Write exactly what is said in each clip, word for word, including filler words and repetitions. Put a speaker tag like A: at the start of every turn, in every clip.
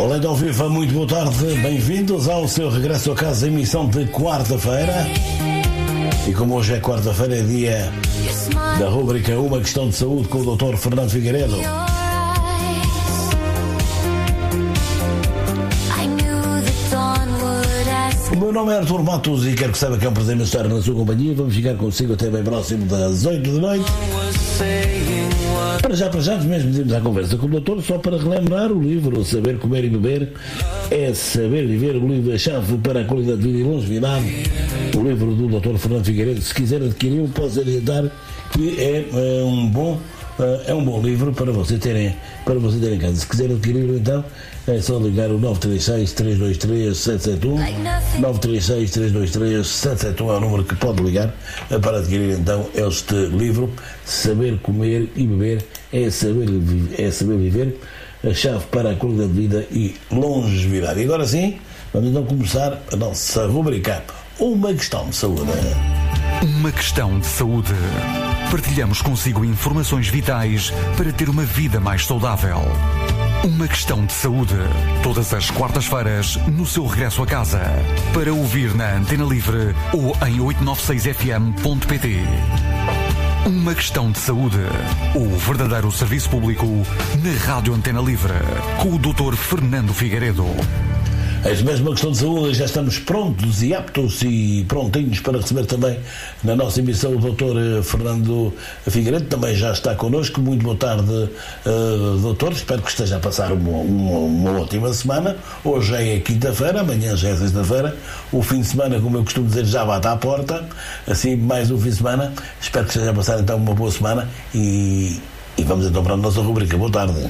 A: Olá, então viva, muito boa tarde, bem-vindos ao seu regresso a casa, emissão de quarta-feira. E como hoje é quarta-feira, é dia da rubrica Uma Questão de Saúde com o doutor Fernando Figueiredo. O meu nome é Artur Matos e quero que saiba que é um prazer estar na sua companhia. Vamos ficar consigo até bem próximo das oito da noite. Para já, para já, mesmo irmos à conversa com o doutor, só para relembrar o livro Saber Comer e Beber é Saber Viver, o livro da chave para a qualidade de vida e longevidade, o livro do doutor Fernando Figueiredo. Se quiser adquirir, posso adiantar que é, é um bom é um bom livro para você terem para você ter em casa. Se quiser adquirir, então é só ligar o nove três seis, três dois três, sete sete um nove três seis, três dois três, sete sete um é o número que pode ligar para adquirir então este livro Saber Comer e Beber é saber, é saber viver, a chave para a qualidade de vida e longevidade. E agora sim, vamos então começar a nossa rubrica Uma Questão de Saúde.
B: Uma Questão de Saúde. Partilhamos consigo informações vitais para ter uma vida mais saudável. Uma Questão de Saúde. Todas as quartas-feiras, no seu regresso a casa. Para ouvir na Antena Livre ou em oito nove seis f m ponto p t. Uma Questão de Saúde. O verdadeiro serviço público na Rádio Antena Livre. Com o doutor Fernando Figueiredo.
A: É mesmo uma questão de saúde, já estamos prontos e aptos e prontinhos para receber também na nossa emissão o doutor Fernando Figueiredo, também já está connosco. Muito boa tarde, uh, doutor, espero que esteja a passar uma, uma, uma ótima semana. Hoje é quinta-feira, amanhã já é sexta-feira, o fim de semana, como eu costumo dizer, já bate à porta, assim mais um fim de semana. Espero que esteja a passar então uma boa semana e, e vamos então para a nossa rubrica. Boa tarde.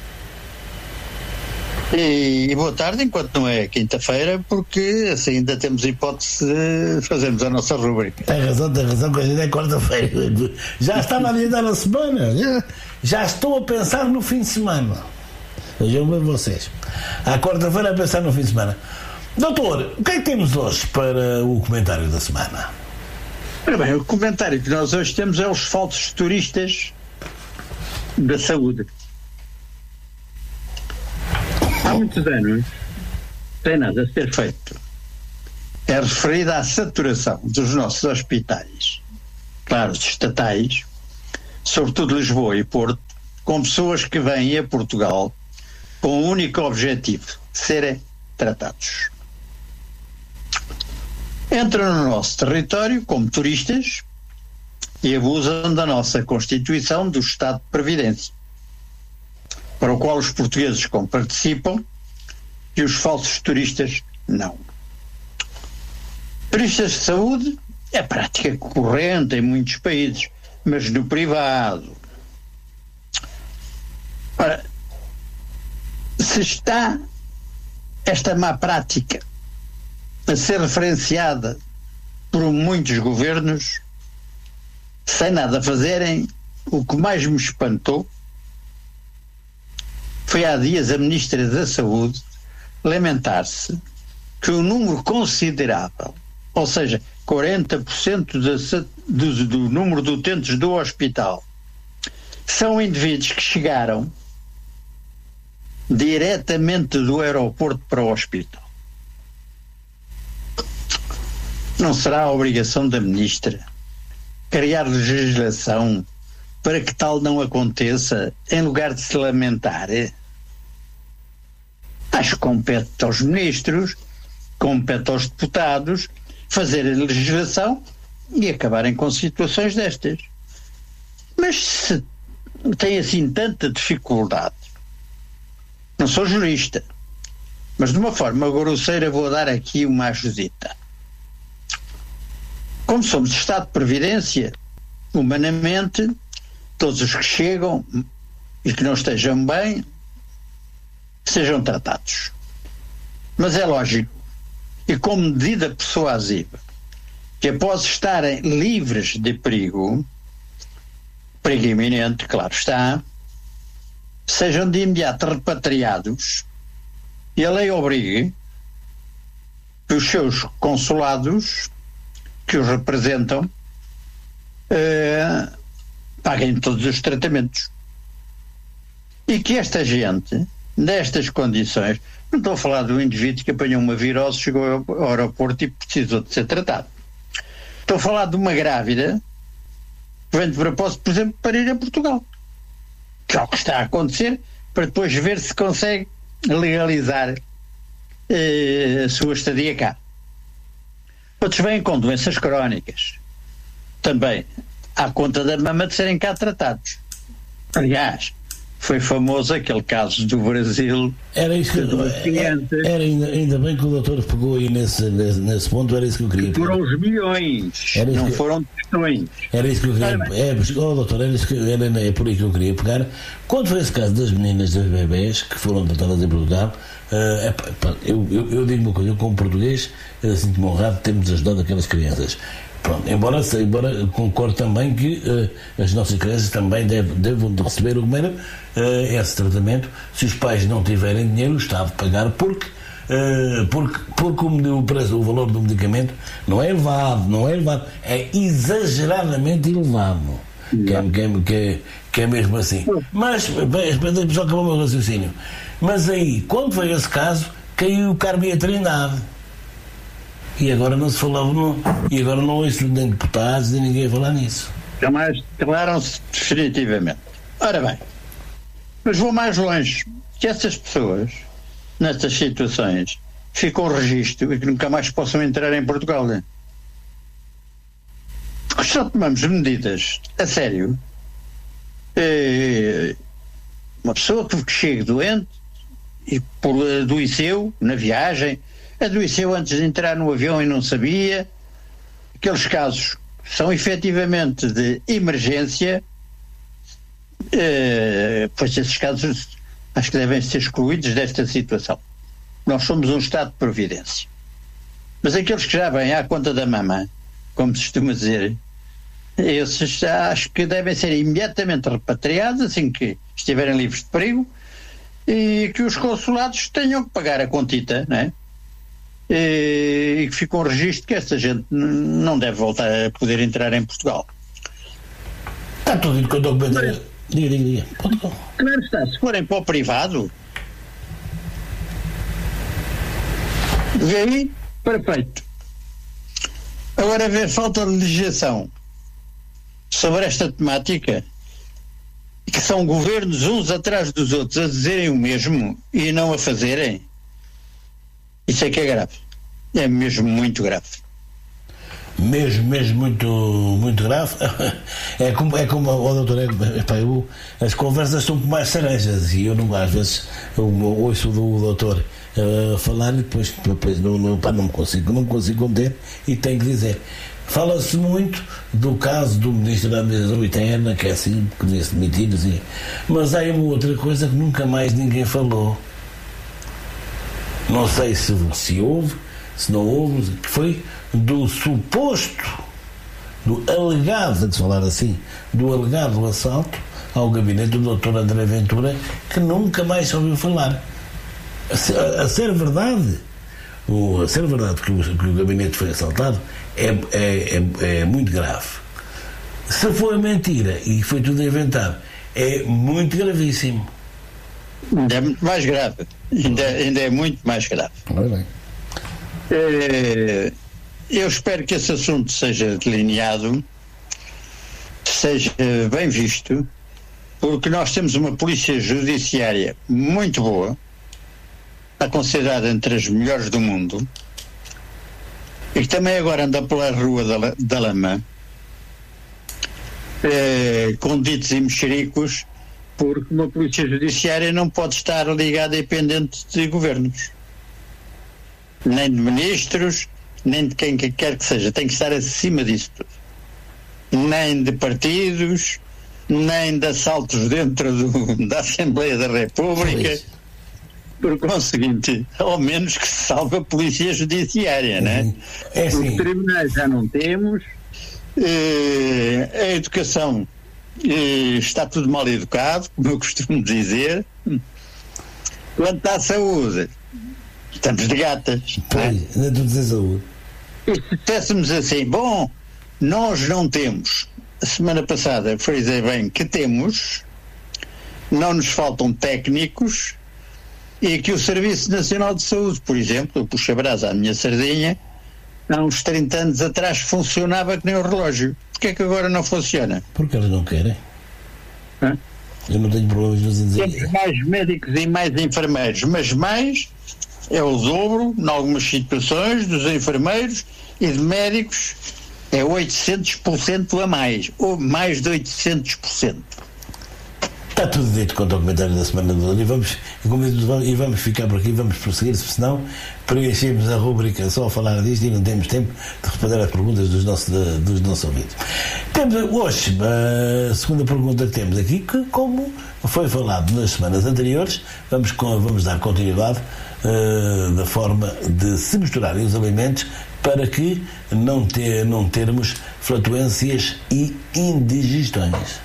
C: E, e boa tarde, enquanto não é quinta-feira, porque assim ainda temos hipótese de fazermos a nossa rubrica.
A: Tem razão, tem razão, que a gente é quarta-feira. Já estava a adiantar a semana, já, já estou a pensar no fim de semana. Vejam bem vocês. À quarta-feira a pensar no fim de semana. Doutor, o que é que temos hoje para o comentário da semana?
C: Ora bem, o comentário que nós hoje temos é os falsos turistas da saúde. Há muitos anos tem nada a ser feito. É referida à saturação dos nossos hospitais, claro, os estatais, sobretudo Lisboa e Porto, com pessoas que vêm a Portugal com o único objetivo de serem tratados. Entram no nosso território como turistas e abusam da nossa Constituição do Estado de Previdência, para o qual os portugueses participam e os falsos turistas não. Turistas de saúde é prática corrente em muitos países, mas no privado. Ora, se está esta má prática a ser referenciada por muitos governos, sem nada fazerem, o que mais me espantou foi há dias a Ministra da Saúde lamentar-se que um número considerável, ou seja, quarenta por cento do, do, do número de utentes do hospital, são indivíduos que chegaram diretamente do aeroporto para o hospital. Não será a obrigação da Ministra criar legislação para que tal não aconteça, em lugar de se lamentar? Acho que compete aos ministros, compete aos deputados fazerem legislação e acabarem com situações destas. Mas se tem assim tanta dificuldade, não sou jurista, mas de uma forma grosseira vou dar aqui uma ajudita. Como somos Estado de Previdência, humanamente, todos os que chegam e que não estejam bem sejam tratados. Mas é lógico, e como medida persuasiva, que após estarem livres de perigo, perigo iminente, claro está, sejam de imediato repatriados e a lei obrigue que os seus consulados que os representam uh, paguem todos os tratamentos. E que esta gente nestas condições, não estou a falar do indivíduo que apanhou uma virose, chegou ao aeroporto e precisou de ser tratado. Estou a falar de uma grávida que vem de propósito, por exemplo, para ir a Portugal. Que é o que está a acontecer, para depois ver se consegue legalizar eh, a sua estadia cá. Outros vêm com doenças crónicas. Também à conta da mama de serem cá tratados. Aliás, foi famoso aquele caso do Brasil.
A: Era isso que eu, era, era ainda, ainda bem que o doutor pegou aí nesse, nesse, nesse ponto, era isso que eu queria.
C: Foram os milhões, não que, foram questões.
A: Era isso que eu queria. É, oh, doutor, era isso que, era, é por aí que eu queria pegar. Quando foi esse caso das meninas, das bebés, que foram tratadas em Portugal, uh, é, pá, eu, eu, eu digo uma coisa, eu como português, eu sinto-me honrado de termos ajudado aquelas crianças. Pronto, embora, embora concordo também que uh, as nossas crianças também deve, devem de receber o primeiro, uh, esse tratamento. Se os pais não tiverem dinheiro, o Estado pagar, porque, uh, porque, porque o, o, preço, o valor do medicamento não é elevado, não é elevado, é exageradamente elevado. Que é, que, é, que, é, que é mesmo assim. Mas, bem, só acabou o meu raciocínio. Mas aí, quando foi esse caso, caiu o Carmo e a Trindade. E agora não se falava, não, e agora não ouço nem deputados nem ninguém a falar nisso.
C: Jamais declararam-se definitivamente. Ora bem, mas vou mais longe, que essas pessoas, nestas situações, ficam o registro e que nunca mais possam entrar em Portugal, né? Porque só tomamos medidas a sério. É, uma pessoa que chegue doente e por adoeceu na viagem, adoeceu antes de entrar no avião e não sabia. Aqueles casos são efetivamente de emergência, eh, pois esses casos acho que devem ser excluídos desta situação. Nós somos um Estado de providência. Mas aqueles que já vêm à conta da mama, como se costuma dizer, esses já acho que devem ser imediatamente repatriados assim que estiverem livres de perigo e que os consulados tenham que pagar a contita, não é? E que fica um registro que esta gente não deve voltar a poder entrar em Portugal.
A: Está tudo indo com o documento. Diga, diga, diga.
C: Claro está, se forem para o privado, vê aí, perfeito. Agora vê falta de legislação sobre esta temática, que são governos uns atrás dos outros a dizerem o mesmo e não a fazerem. Isso é que é grave. É mesmo muito grave.
A: Mesmo, mesmo muito, muito grave. É como, é como oh, doutor, é, epá, eu, as conversas são como as cerejas e eu não, às vezes eu ouço do doutor uh, falar e depois, depois não, não, pá, não consigo, não consigo conter e tenho que dizer. Fala-se muito do caso do Ministro da Administração Interna, que é assim, que devia-se demitir, assim. Mas há uma outra coisa que nunca mais ninguém falou. Não sei se, se houve, se não houve, que foi do suposto, do alegado, de falar assim, do alegado assalto ao gabinete do doutor André Ventura, que nunca mais se ouviu falar. A ser, a ser verdade, o, a ser verdade que o, que o gabinete foi assaltado, é, é, é, é muito grave. Se foi mentira e foi tudo inventado, é muito gravíssimo.
C: Ainda é muito mais grave. Ainda, ainda é muito mais grave. É, eu espero que esse assunto seja delineado, seja bem visto, porque nós temos uma polícia judiciária muito boa, está considerada entre as melhores do mundo, e que também agora anda pela rua da, da lama, é, com ditos e mexericos, porque uma polícia judiciária não pode estar ligada e dependente de governos, nem de ministros, nem de quem quer que seja. Tem que estar acima disso tudo. Nem de partidos, nem de assaltos dentro do, da Assembleia da República. Por conseguinte, ao menos que se salve a polícia judiciária, uhum. Né? É assim. Os tribunais já não temos, eh, a educação está tudo mal educado, como eu costumo dizer. Quanto à saúde, estamos de gatas.
A: Pois, ainda tu dizes saúde.
C: E se dissessemos assim, bom, nós não temos, a semana passada frisei bem que temos, não nos faltam técnicos, e que o Serviço Nacional de Saúde, por exemplo, eu puxo a brasa à minha sardinha, há uns trinta anos atrás funcionava que nem o relógio. Porquê é que agora não funciona?
A: Porque eles não querem.
C: Hã?
A: Eu não tenho problemas de dizer.
C: Temos mais médicos e mais enfermeiros, mas mais é o dobro, em algumas situações, dos enfermeiros e de médicos é oitocentos por cento a mais, ou mais de oitocentos por cento.
A: Está tudo dito quanto ao comentário da semana de hoje e vamos, e vamos ficar por aqui, vamos prosseguir, senão preenchemos a rubrica só a falar disto e não temos tempo de responder às perguntas dos nossos, dos nossos ouvintes. Temos hoje a segunda pergunta que temos aqui, que como foi falado nas semanas anteriores, vamos, vamos dar continuidade uh, da forma de se misturarem os alimentos para que não, ter, não termos flatulências e indigestões.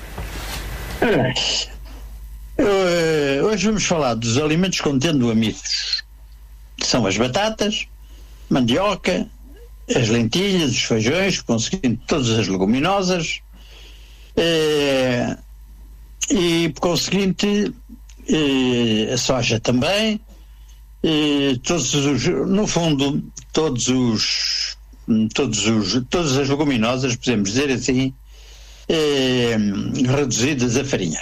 C: Uh, hoje vamos falar dos alimentos contendo amidos, que são as batatas, mandioca, as lentilhas, os feijões, conseguindo todas as leguminosas, uh, e por conseguinte uh, a soja também, uh, todos os, no fundo todos os, todos os todas as leguminosas, podemos dizer assim, Eh, reduzidas a farinha.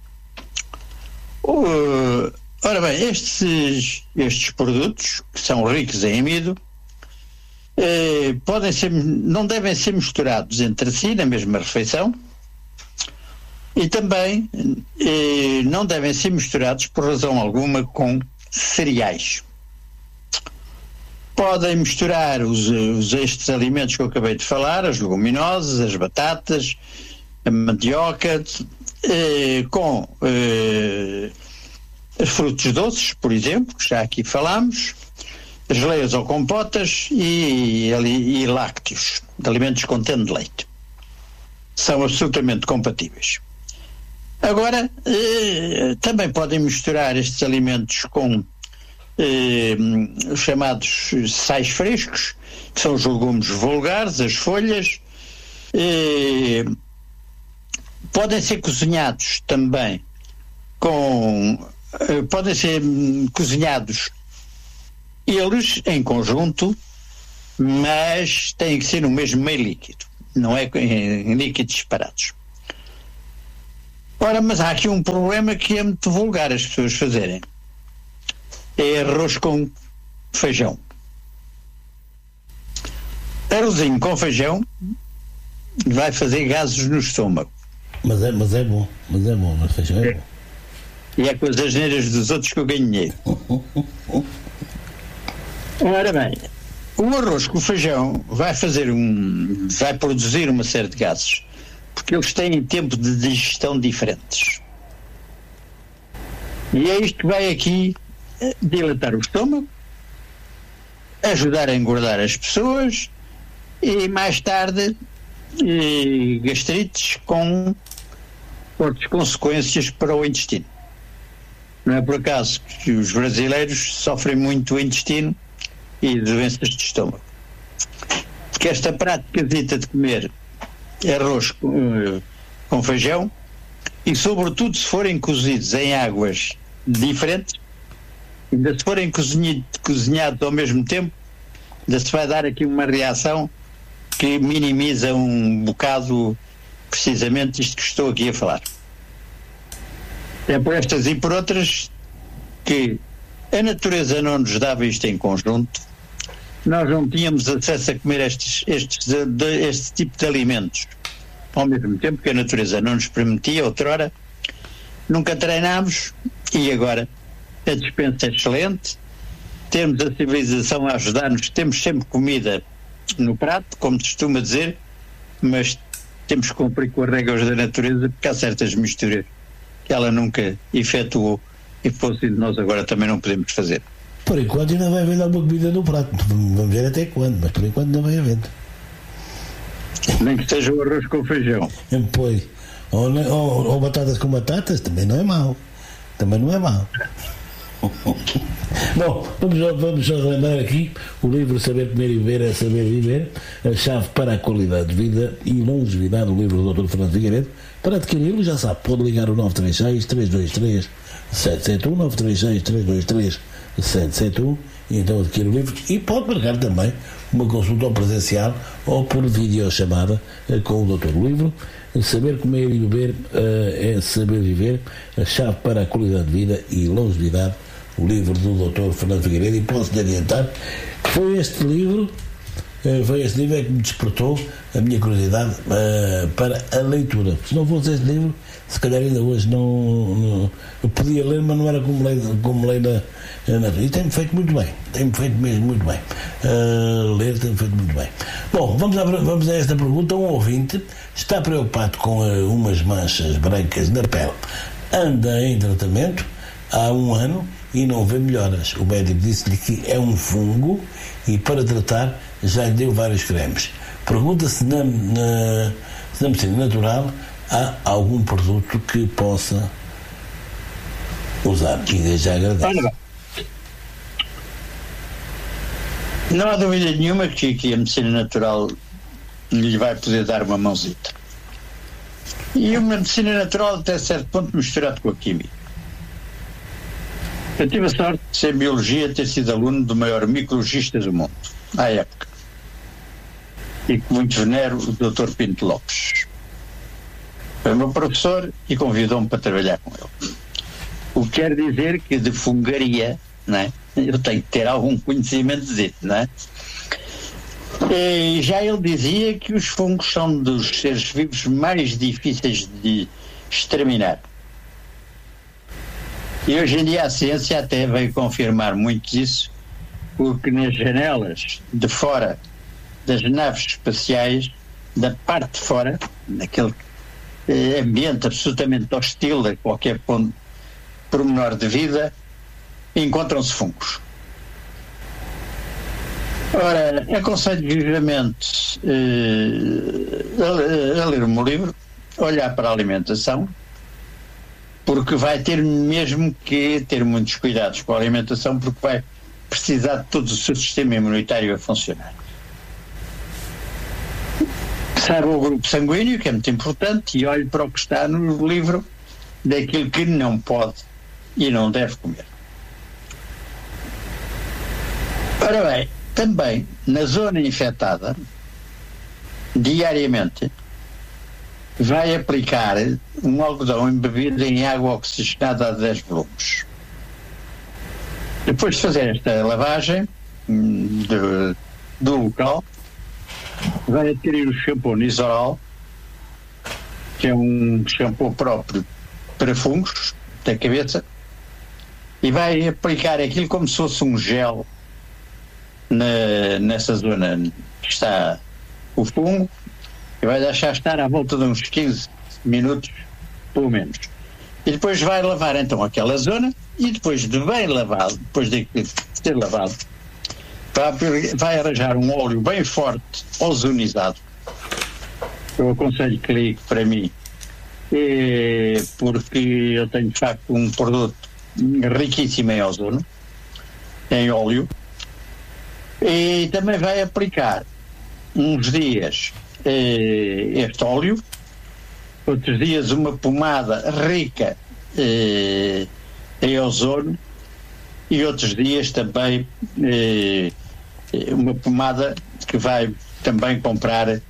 C: Uh, ora bem, estes, estes produtos, que são ricos em amido, eh, podem ser, não devem ser misturados entre si na mesma refeição e também eh, não devem ser misturados por razão alguma com cereais. Podem misturar os, os, estes alimentos que eu acabei de falar, as leguminosas, as batatas, a mandioca, eh, com eh, os frutos doces, por exemplo, que já aqui falámos, geleias ou compotas e, e, e lácteos, de alimentos contendo leite. São absolutamente compatíveis. Agora, eh, também podem misturar estes alimentos com Eh, os chamados sais frescos, que são os legumes vulgares, as folhas, eh, podem ser cozinhados também com eh, podem ser hum, cozinhados eles em conjunto, mas têm que ser no mesmo meio líquido, não é em, em líquidos separados. Ora, mas há aqui um problema que é muito vulgar as pessoas fazerem. É arroz com feijão. Arrozinho com feijão vai fazer gases no estômago.
A: Mas é, mas é bom, mas é bom, mas feijão é bom.
C: E é com as asneiras dos outros que eu ganho dinheiro. Ora bem, o arroz com feijão vai fazer um. vai produzir uma série de gases, porque eles têm tempos de digestão diferentes. E é isto que vai aqui dilatar o estômago, ajudar a engordar as pessoas e mais tarde e gastrites com fortes consequências para o intestino. Não é por acaso que os brasileiros sofrem muito o intestino e doenças de estômago. Porque esta prática dita de comer arroz com, com feijão, e sobretudo se forem cozidos em águas diferentes, ainda se forem cozinhados, cozinhados ao mesmo tempo, ainda se vai dar aqui uma reação que minimiza um bocado precisamente isto que estou aqui a falar. É por estas e por outras que a natureza não nos dava isto em conjunto, nós não tínhamos acesso a comer estes, estes, de, este tipo de alimentos ao mesmo tempo, que a natureza não nos permitia outrora, nunca treinámos e agora a dispensa é excelente, temos a civilização a ajudar-nos, temos sempre comida no prato, como se costuma dizer, mas temos que cumprir com as regras da natureza, porque há certas misturas que ela nunca efetuou e por de nós agora também não podemos fazer.
A: Por enquanto ainda vai haver alguma comida no prato, vamos ver até quando, mas por enquanto não vai haver.
C: Nem que seja o arroz com feijão.
A: Pois, ou, ou, ou batatas com batatas, também não é mau, também não é mau. Bom, vamos, vamos só relembrar aqui o livro Saber Comer e Viver é Saber Viver, a chave para a qualidade de vida e longevidade, o livro do doutor Fernando Figueiredo. Para adquiri-lo, já sabe, pode ligar o nove três seis, três dois três, sete sete um, nove três seis, três dois três, sete sete um, e então adquire o livro e pode marcar também uma consulta presencial ou por videochamada com o doutor. O livro Saber Comer e Beber é Saber Viver, a chave para a qualidade de vida e longevidade, o livro do doutor Fernando Figueiredo, e posso-lhe adiantar que foi este livro foi este livro é que me despertou a minha curiosidade uh, para a leitura. Se não fosse este livro, se calhar ainda hoje não, não eu podia ler, mas não era como leio, como leio na, na e tem-me feito muito bem, tem-me feito mesmo muito bem uh, ler, tem-me feito muito bem. Bom, vamos a, vamos a esta pergunta. Um ouvinte está preocupado com uh, umas manchas brancas na pele, anda em tratamento há um ano e não vê melhoras. O médico disse-lhe que é um fungo e para tratar já lhe deu vários cremes. Pergunta se na, na, se na medicina natural há algum produto que possa usar. E já agradeço.
C: Não há dúvida nenhuma que, que a medicina natural lhe vai poder dar uma mãozita. E uma medicina natural até certo ponto misturado com a química. Eu tive a sorte de ser em biologia, ter sido aluno do maior micrologista do mundo, à época. E que muito venero o doutor Pinto Lopes. Foi meu professor e convidou-me para trabalhar com ele. O que quer dizer que de fungaria, não é? Eu tenho que ter algum conhecimento disso, não é? E já ele dizia que os fungos são dos seres vivos mais difíceis de exterminar. E hoje em dia a ciência até veio confirmar muito isso, porque nas janelas de fora das naves espaciais, da parte de fora, naquele eh, ambiente absolutamente hostil a qualquer ponto pormenor de vida, encontram-se fungos. Ora, aconselho vivamente eh, a, a ler o meu livro, olhar para a alimentação, porque vai ter mesmo que ter muitos cuidados com a alimentação, porque vai precisar de todo o seu sistema imunitário a funcionar. Saiba o grupo sanguíneo, que é muito importante, e olhe para o que está no livro daquilo que não pode e não deve comer. Ora bem, também na zona infectada, diariamente, vai aplicar um algodão embebido em água oxigenada a dez volumes. Depois de fazer esta lavagem de, do local, vai adquirir o shampoo Nizoral, que é um shampoo próprio para fungos da cabeça, e vai aplicar aquilo como se fosse um gel na, nessa zona que está o fungo, e vai deixar estar à volta de uns quinze minutos, pelo menos. E depois vai lavar então aquela zona, e depois de bem lavado, depois de ter lavado, vai, vai arranjar um óleo bem forte, ozonizado. Eu aconselho que ligue para mim, e, porque eu tenho de facto um produto riquíssimo em ozono, em óleo, e também vai aplicar uns dias este óleo, outros dias uma pomada rica eh, em ozono, e outros dias também eh, uma pomada que vai também comprar eh,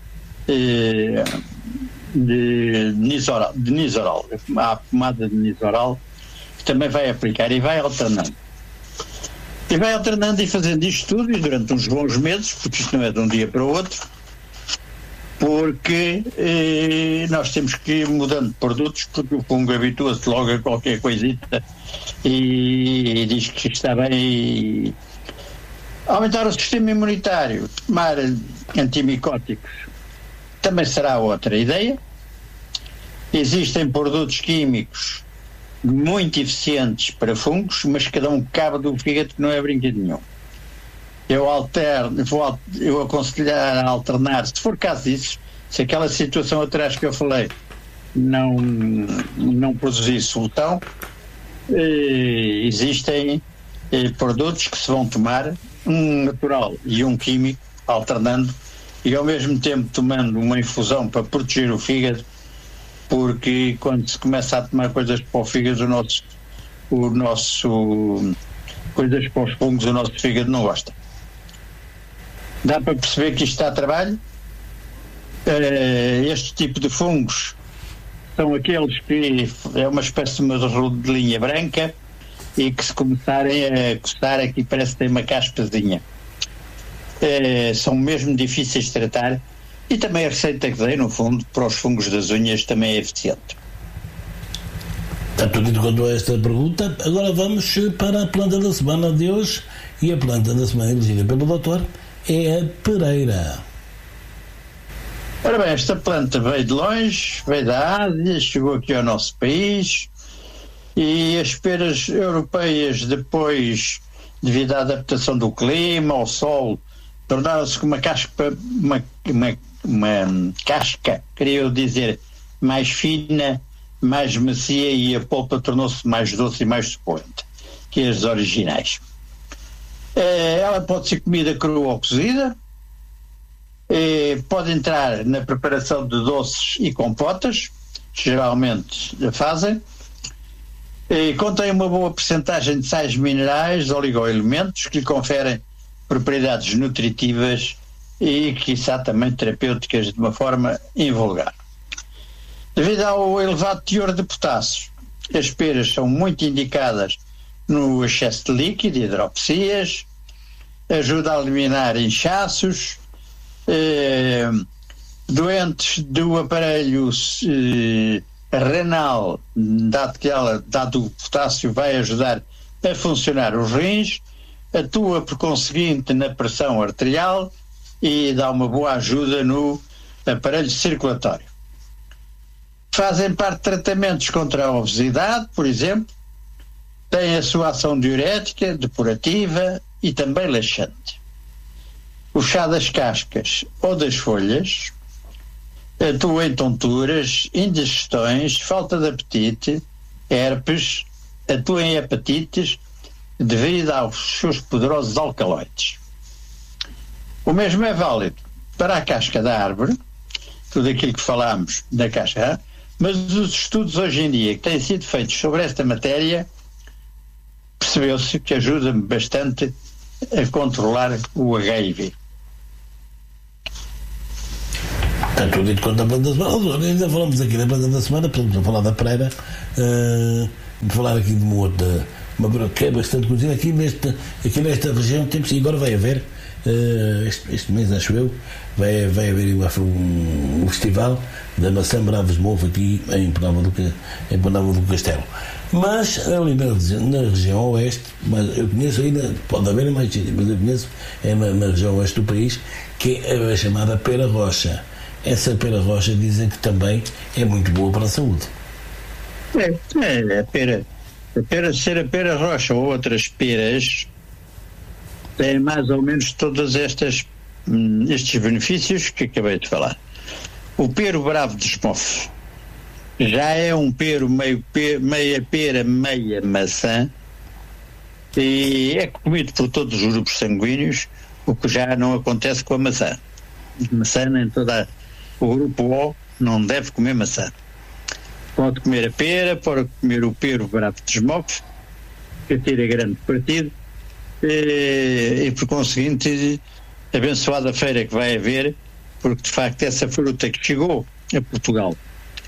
C: de Nizoral, de Nizoral, a pomada de Nizoral, que também vai aplicar e vai alternando. E vai alternando e fazendo isto tudo, e durante uns bons meses, porque isto não é de um dia para o outro, porque eh, nós temos que ir mudando de produtos, porque o fungo habitua-se logo a qualquer coisita e, e diz que está bem. E aumentar o sistema imunitário, tomar antimicóticos, também será outra ideia. Existem produtos químicos muito eficientes para fungos, mas cada um cabe do fígado, que não é brinquedo nenhum. Eu alterno, vou, eu aconselhar a alternar, se for caso disso, se aquela situação atrás que eu falei não, não produzir solução, eh, existem eh, produtos que se vão tomar, um natural e um químico, alternando, e ao mesmo tempo tomando uma infusão para proteger o fígado, porque quando se começa a tomar coisas para o fígado, o nosso o nosso coisas para os fungos, o nosso fígado não gosta. Dá para perceber que isto está a trabalho. Uh, este tipo de fungos são aqueles que é uma espécie de uma rodelinha branca e que se começarem a coçar aqui parece que tem uma caspazinha. Uh, são mesmo difíceis de tratar e também a receita que dei, no fundo, para os fungos das unhas também é eficiente.
A: Está tudo dito quanto a esta pergunta. Agora vamos para a planta da semana de hoje, e a planta da semana elegida pelo doutor é a pereira.
C: Ora bem, esta planta veio de longe, veio da Ásia, chegou aqui ao nosso país, e as peras europeias, depois, devido à adaptação do clima, ao sol, tornaram-se com uma casca, uma, uma, uma casca, queria eu dizer, mais fina, mais macia, e a polpa tornou-se mais doce e mais suculenta que as originais. Ela pode ser comida crua ou cozida, pode entrar na preparação de doces e compotas, geralmente a fazem. Contém uma boa percentagem de sais minerais, oligoelementos, que lhe conferem propriedades nutritivas e, quiçá, também terapêuticas de uma forma invulgar. Devido ao elevado teor de potássio, as peras são muito indicadas no excesso de líquido e hidropesias, ajuda a eliminar inchaços, eh, doentes do aparelho eh, renal, dado que ela, dado o potássio, vai ajudar a funcionar os rins, atua por conseguinte na pressão arterial e dá uma boa ajuda no aparelho circulatório. Fazem parte de tratamentos contra a obesidade, por exemplo, tem a sua ação diurética, depurativa e também laxante. O chá das cascas ou das folhas atua em tonturas, indigestões, falta de apetite, herpes, atua em hepatites devido aos seus poderosos alcaloides. O mesmo é válido para a casca da árvore, tudo aquilo que falámos da casca, mas os estudos hoje em dia que têm sido feitos sobre esta matéria, percebeu-se que ajuda bastante a controlar o H I V.
A: Está tudo dito quanto à planta da semana. Ainda falamos aqui da planta da semana, podemos falar da pereira, uh, de falar aqui de uma outra, uma que é bastante conhecida aqui, neste, aqui nesta região. Temos, e agora vai haver, uh, este, este mês, acho eu, vai, vai haver um, um festival da maçã Bravos Mouve aqui em Penalva do, em Penalva do Castelo. Mas ali na, na região oeste, mas eu conheço ainda, pode haver mais gente, mas eu conheço é na, na região oeste do país, que é a chamada pera rocha. Essa pera rocha dizem que também é muito boa para a saúde.
C: É, é a pera, a pera ser a pera rocha ou outras peras têm mais ou menos todos estas, estes benefícios que acabei de falar. O pero bravo de esmofe já é um pero meio pera, meia pera, meia maçã, e é comido por todos os grupos sanguíneos, o que já não acontece com a maçã. A maçã, nem toda o grupo O não deve comer maçã. Pode comer a pera, pode comer o pero bravo de esmofe, que tira grande partido, e, e por conseguinte, abençoada feira que vai haver, porque de facto essa fruta que chegou a Portugal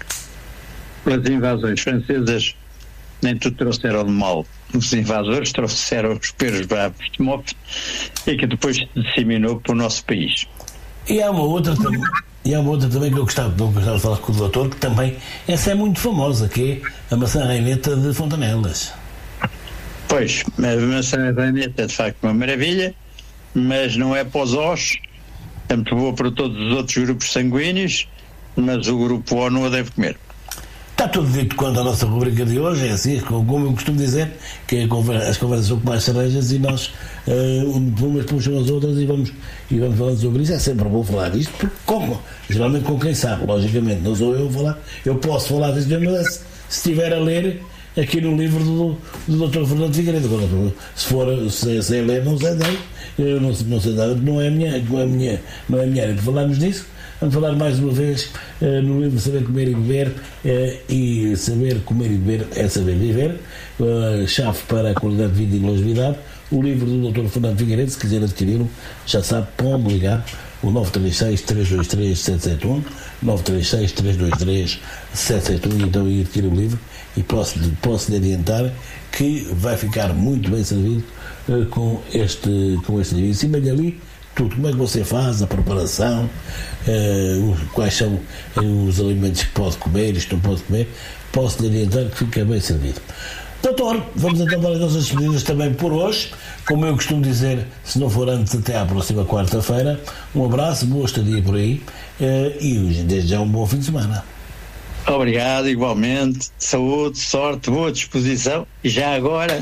C: pelas invasões francesas, nem tudo trouxeram de mal. Os invasores trouxeram os peros bravos de esmofe e que depois se disseminou para o nosso país.
A: E há uma outra também, e há uma outra também que eu gostava, eu gostava de falar com o doutor, que também, essa é muito famosa, que é a maçã reineta de Fontanelas.
C: Pois, a maçã reineta é de facto uma maravilha, mas não é para os ossos, é muito boa para todos os outros grupos sanguíneos, mas o grupo O não a deve comer.
A: Está tudo dito quanto à nossa rubrica de hoje, é assim, como eu costumo dizer, que as conversas são com mais cerejas e nós uh, umas puxam as outras e vamos, e vamos falando sobre isso. É sempre bom falar disto, porque como? Geralmente com quem sabe, logicamente, não sou eu a falar, eu posso falar disto mesmo, mas se estiver a ler aqui no livro do, do doutor Fernando Figueiredo. Agora, se for se, sem ler, não sei nada, eu não, não sei nada, não é a minha, não é a minha, não é a minha área de falarmos disso. Vamos falar mais uma vez uh, no livro Saber Comer e Beber, uh, e Saber Comer e Beber é Saber Viver, uh, chave para a qualidade de vida e longevidade. O livro do doutor Fernando Figueiredo, se quiser adquiri-lo, já sabe, pode ligar o nove três seis, três dois três, sete sete um, nove três seis, três dois três, sete sete um, então aí adquire o livro, e posso, posso lhe adiantar que vai ficar muito bem servido uh, com este com este livro. Em cima de ali, tudo, como é que você faz, a preparação, uh, quais são os alimentos que pode comer, isto não pode comer, posso lhe adiantar que fica bem servido. Doutor, vamos então para as nossas despedidas também por hoje. Como eu costumo dizer, se não for antes, até à próxima quarta-feira. Um abraço, boa estadia por aí, e desde já um bom fim de semana.
C: Obrigado, igualmente. Saúde, sorte, boa disposição. E já agora,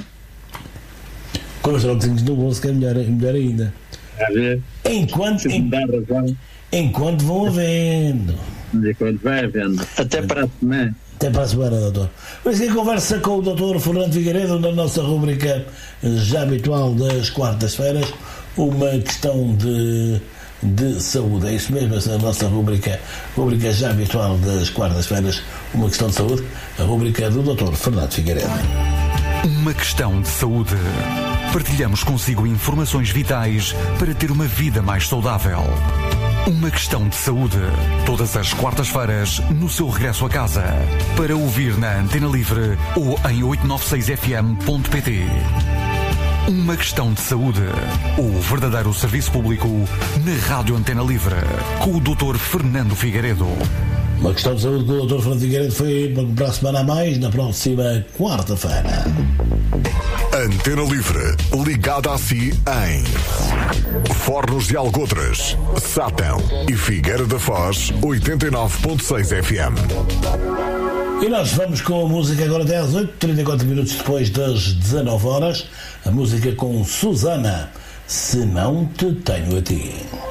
A: com os trocinhos no bolso, que é melhor, melhor ainda.
C: A ver.
A: Enquanto, en, enquanto vão havendo.
C: Enquanto vai havendo. Até para a semana.
A: Até para a semana, doutor. Mas que conversa com o doutor Fernando Figueiredo na nossa rubrica já habitual das quartas-feiras, uma questão de, de saúde. É isso mesmo, essa é a nossa rubrica, rubrica já habitual das quartas-feiras, uma questão de saúde, a rubrica do doutor Fernando Figueiredo.
B: Uma questão de saúde. Partilhamos consigo informações vitais para ter uma vida mais saudável. Uma questão de saúde. Todas as quartas-feiras, no seu regresso a casa. Para ouvir na Antena Livre ou em oito nove seis f m ponto p t. Uma questão de saúde. O verdadeiro serviço público na Rádio Antena Livre. Com o doutor Fernando Figueiredo.
A: Uma questão de saúde com o doutor Fernando Figueiredo foi para a semana a mais, na próxima quarta-feira.
D: Antena Livre, ligada a si em Fornos de Algotras, Sátão e Figueira da Foz, oitenta e nove ponto seis F M.
A: E nós vamos com a música agora até às oito, trinta e quatro minutos depois das dezanove horas, a música com Susana, Se Não Te Tenho a Ti.